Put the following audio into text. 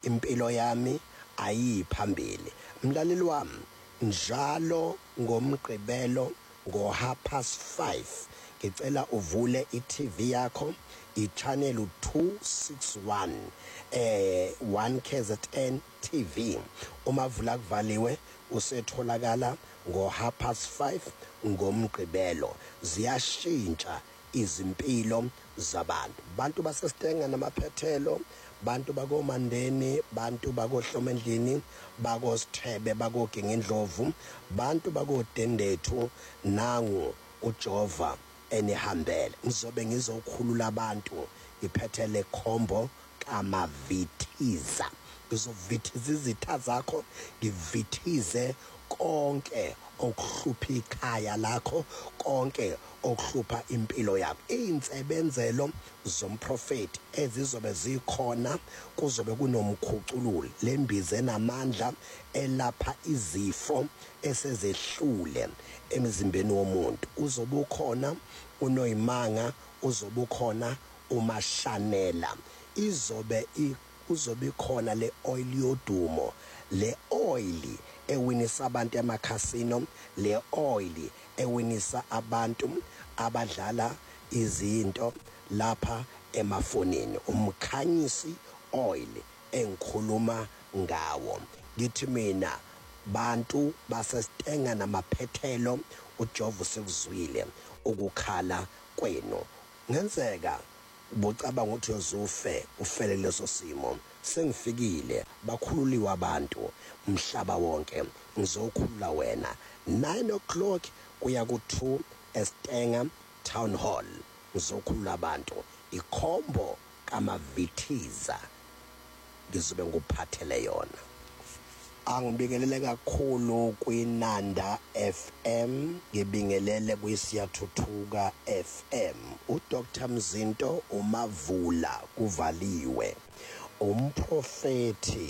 impilo yami ayiphambili. Mlaleli wami, njalo ngomgqibelo ngo5:30 ngicela uvule iTV yakho, ichannel 261 1 KZN TV. Uma vula kuvaliwe usetholakala ngo5:30 ngomgqibelo. Ziyashintsha izimpilo zabantu, bantu baseStenga namaphethelo, bantu bakoMandeni, bantu bakoHlomendlini, bakoSithebe, bakoGingindlovu, bantu bakoDendethu, nangu uJehova enihambele. Ngizobe ngizokhulula abantu ngiphethe le khombo kaMavithiza. Ngizovithiza izitha zakho, ngivithize konke okuhlupha ikhaya lakho, konke okuhlupha impilo yakho. Insebenzelo zomprofeti ezizobe zikhona, kuzobe kunomkhucululi, lembize enamandla elapha izifo esezehlule emzimbeni womuntu. Uzobe ukhona uNoyimanga, uzobe ukhona uMashanela, uzobe khona le oil yodumo, le oil ewinisa abantu emakhasino, le oil ewinisa abantu abadlala izinto lapha emafonini, umkhanyisi oil engikhuluma ngawo. Ngithi mina bantu baseStenga namaphethelo, uJehova sekuzwile ukukhala kwenu. Ngenzeka bocabanga ukuthi uyozufe ufele leso simo, sengifikile, bakhululiwe abantu umhlaba wonke, ngizokhulula wena. 9 o'clock kuya ku2 eStenga Town Hall, ngizokhulula abantu. Ikhombo kaMavithiza ngizobe nguphathele yona. Angibingelele kakhulu kwiNanda FM, ngibingelele kwiSiyathuthuka FM. uDr Mzinto uMavula kuvaliwe, umprofeti